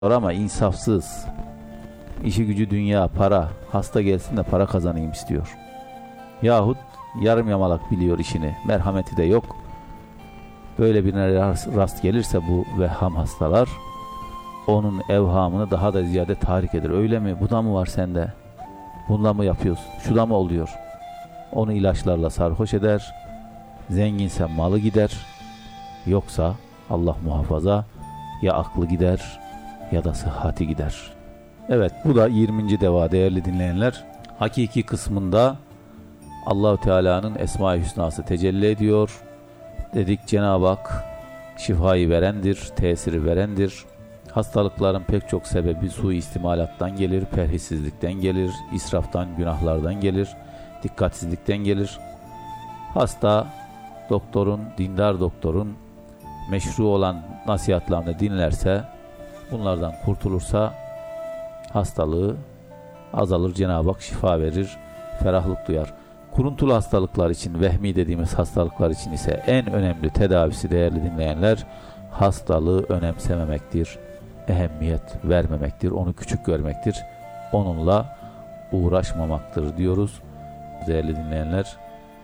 ama insafsız. İşi gücü dünya, para. Hasta gelsin de para kazanayım istiyor. Yahut yarım yamalak biliyor işini. Merhameti de yok. Böyle birine rast gelirse bu vehham hastalar onun evhamını daha da ziyade tahrik eder. Öyle mi? Bu da mı var sende? Bununla mı yapıyorsun? Şu da mı oluyor? Onu ilaçlarla sarhoş eder. Zenginse malı gider. Yoksa Allah muhafaza ya aklı gider ya da sıhhati gider. Evet, bu da 20. deva değerli dinleyenler. Hakiki kısmında Allah-u Teala'nın Esma-i Hüsnası tecelli ediyor. Dedik Cenab-ı Hak şifayı verendir, tesiri verendir. Hastalıkların pek çok sebebi suistimalattan gelir, perhissizlikten gelir, israftan, günahlardan gelir, dikkatsizlikten gelir. Hasta doktorun, dindar doktorun meşru olan nasihatlarını dinlerse, bunlardan kurtulursa hastalığı azalır, Cenab-ı Hak şifa verir, ferahlık duyar. Kuruntulu hastalıklar için, vehmi dediğimiz hastalıklar için ise en önemli tedavisi değerli dinleyenler, hastalığı önemsememektir, ehemmiyet vermemektir, onu küçük görmektir, onunla uğraşmamaktır diyoruz. Değerli dinleyenler,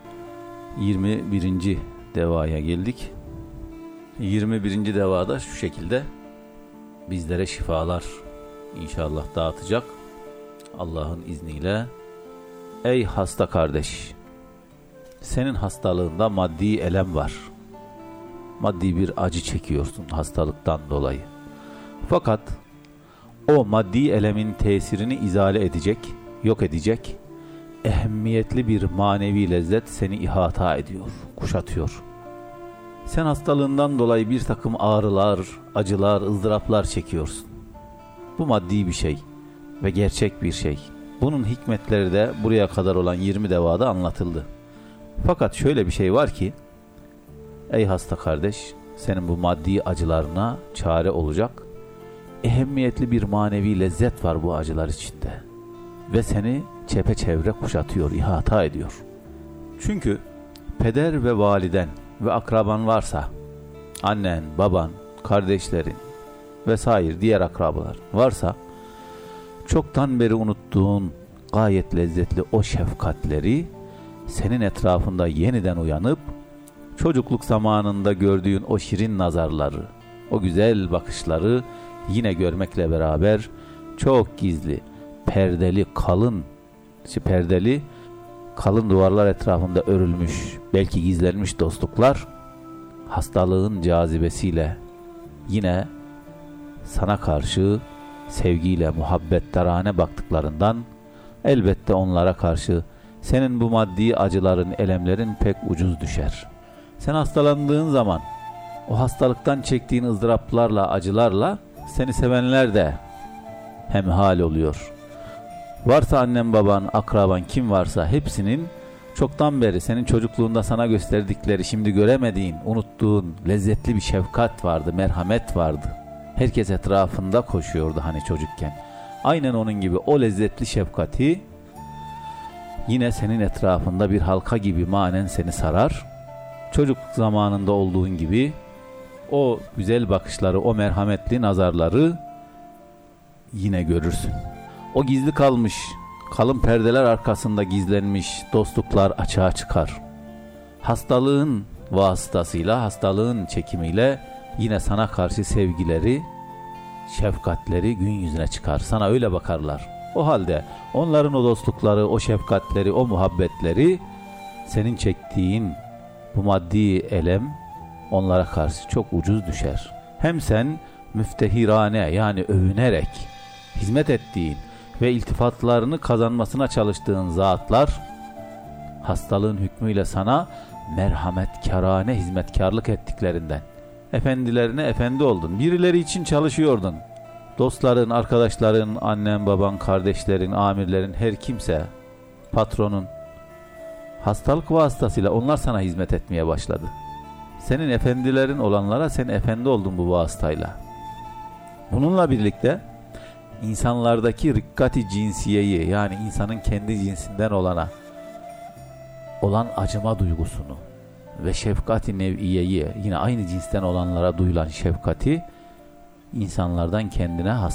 21. devaya geldik. 21. devada şu şekilde bizlere şifalar inşallah dağıtacak Allah'ın izniyle. Ey hasta kardeş, senin hastalığında maddi elem var. Maddi bir acı çekiyorsun hastalıktan dolayı. Fakat o maddi elemin tesirini izale edecek, yok edecek ehemmiyetli bir manevi lezzet seni ihata ediyor, kuşatıyor. Sen hastalığından dolayı bir takım ağrılar, acılar, ızdıraplar çekiyorsun. Bu maddi bir şey ve gerçek bir şey. Bunun hikmetleri de buraya kadar olan 20 devada anlatıldı. Fakat şöyle bir şey var ki, ey hasta kardeş, senin bu maddi acılarına çare olacak ehemmiyetli bir manevi lezzet var bu acılar içinde. Ve seni çepeçevre kuşatıyor, ihata ediyor. Çünkü peder ve validen ve akraban varsa, annen, baban, kardeşlerin vesaire diğer akrabalar varsa, çoktan beri unuttuğun gayet lezzetli o şefkatleri senin etrafında yeniden uyanıp, çocukluk zamanında gördüğün o şirin nazarları, o güzel bakışları yine görmekle beraber çok gizli, perdeli, kalın duvarlar etrafında örülmüş, belki gizlenmiş dostluklar, hastalığın cazibesiyle yine sana karşı sevgiyle, muhabbettarane baktıklarından elbette onlara karşı senin bu maddi acıların, elemlerin pek ucuz düşer. Sen hastalandığın zaman o hastalıktan çektiğin ızdıraplarla, acılarla seni sevenler de hemhal oluyor. Varsa annen, baban, akraban kim varsa hepsinin çoktan beri senin çocukluğunda sana gösterdikleri, şimdi göremediğin, unuttuğun lezzetli bir şefkat vardı, merhamet vardı. Herkes etrafında koşuyordu hani çocukken. Aynen onun gibi o lezzetli şefkati yine senin etrafında bir halka gibi manen seni sarar. Çocuk zamanında olduğun gibi o güzel bakışları, o merhametli nazarları yine görürsün. O gizli kalmış, kalın perdeler arkasında gizlenmiş dostluklar açığa çıkar. Hastalığın vasıtasıyla, hastalığın çekimiyle yine sana karşı sevgileri, şefkatleri gün yüzüne çıkar. Sana öyle bakarlar. O halde onların o dostlukları, o şefkatleri, o muhabbetleri, senin çektiğin bu maddi elem onlara karşı çok ucuz düşer. Hem sen müftehirane, yani övünerek hizmet ettiğin ve iltifatlarını kazanmasına çalıştığın zatlar hastalığın hükmüyle sana merhametkârane hizmetkarlık ettiklerinden efendilerine efendi oldun. Birileri için çalışıyordun. Dostların, arkadaşların, annen, baban, kardeşlerin, amirlerin, her kimse, patronun, hastalık vasıtasıyla onlar sana hizmet etmeye başladı. Senin efendilerin olanlara sen efendi oldun bu vasıtayla. Bununla birlikte insanlardaki rikkati cinsiyeyi, yani insanın kendi cinsinden olana olan acıma duygusunu ve şefkati nev'iyeyi, yine aynı cinsten olanlara duyulan şefkati insanlardan kendine